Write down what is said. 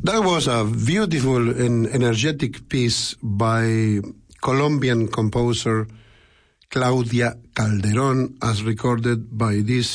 That was a beautiful and energetic piece by Colombian composer Claudia Calderón, as recorded by this